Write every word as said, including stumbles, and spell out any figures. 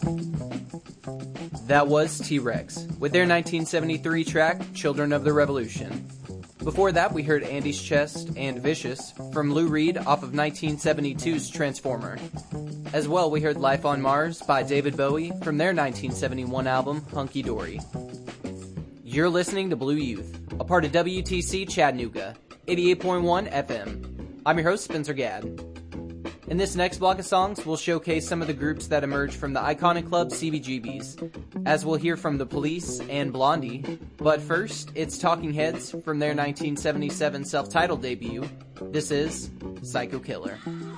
That was T-Rex, with their nineteen seventy-three track, Children of the Revolution. Before that, we heard Andy's Chest and Vicious from Lou Reed off of nineteen seventy-two's Transformer. As well, we heard Life on Mars by David Bowie from their nineteen seventy-one album, Hunky Dory. You're listening to Blue Youth, a part of W T C Chattanooga, eighty-eight point one F M. I'm your host, Spencer Gadd. In this next block of songs, we'll showcase some of the groups that emerged from the iconic club C B G Bs, as we'll hear from The Police and Blondie. But first, it's Talking Heads from their nineteen seventy-seven self-titled debut. This is Psycho Killer.